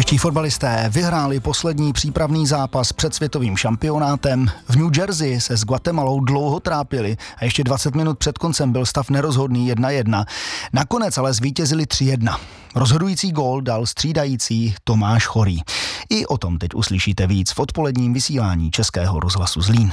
Čeští fotbalisté vyhráli poslední přípravný zápas před světovým šampionátem. V New Jersey se s Guatemalou dlouho trápili a ještě 20 minut před koncem byl stav nerozhodný 1-1. Nakonec ale zvítězili 3-1. Rozhodující gól dal střídající Tomáš Chorý. I o tom teď uslyšíte víc v odpoledním vysílání Českého rozhlasu Zlín.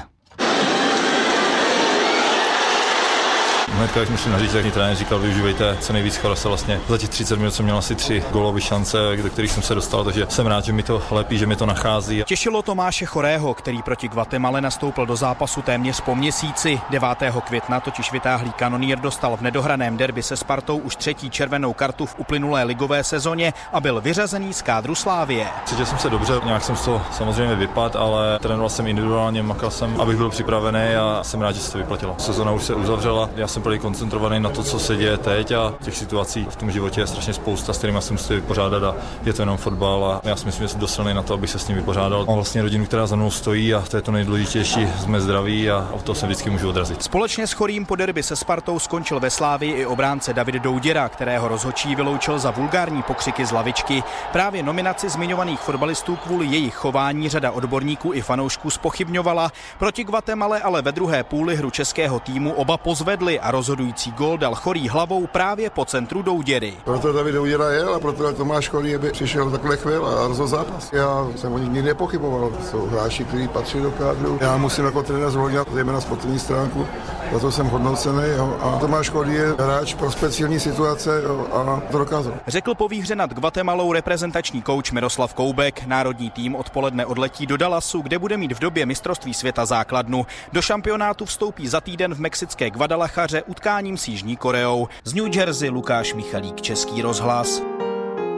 Hnedka, jak jsme šli na hřiště, tak mi trenér říkal, využívejte co nejvíc Chorase. Vlastně za těch 30 minut jsem měl asi 3 gólové šance, do kterých jsem se dostal, takže jsem rád, že mi to lepí, že mi to nachází. Těšilo Tomáše Chorého, který proti Guatemale nastoupil do zápasu téměř po měsíci. 9. května totiž vytáhlý kanonýr dostal v nedohraném derby se Spartou už 3. červenou kartu v uplynulé ligové sezóně a byl vyřazený z kádru Slavie. Cítil jsem se dobře, nějak jsem z toho samozřejmě vypadl, ale trénoval jsem individuálně, makal jsem, abych byl připravený a jsem rád, že se to vyplatilo. Sezona už se uzavřela, já jsem byl koncentrovaný na to, co se děje teď, a těch situací v tom životě je strašně spousta, s kterými se musí vypořádat, a je to jenom fotbal a já si myslím, že jsem dost silný na to, abych se s ním vypořádal. Mám vlastně rodinu, která za mnou stojí, a to je to nejdůležitější, jsme zdraví a o to se vždycky můžu odrazit. Společně s Chorým po derby se Spartou skončil ve Slavii i obránce David Douděra, kterého rozhodčí vyloučil za vulgární pokřiky z lavičky. Právě nominaci zmiňovaných fotbalistů kvůli jejich chování řada odborníků i fanoušků zpochybňovala. Proti Guatemale ale ve druhé půli hru českého týmu oba pozvedli a rozhodující gól dal Chorý hlavou právě po centru Douděry. Proto David Douděra jel a proto Tomáš Chorý by přišel takhle chvíl a rozhodl zápas. Já jsem o nich nikdy nepochyboval. Jsou hráči, kteří patří do kádru. Já musím jako trenér zvolnit zejména sportovní stránku, za to jsem hodnocený, a Tomáš Chorý je hráč pro speciální situace a to dokázal. Řekl po výhře nad Guatemalou reprezentační kouč Miroslav Koubek. Národní tým odpoledne odletí do Dallasu, kde bude mít v době mistrovství světa základnu. Do šampionátu vstoupí za týden v mexické Guadalajaře utkáním s Jižní Koreou. Z New Jersey Lukáš Michalík, Český rozhlas.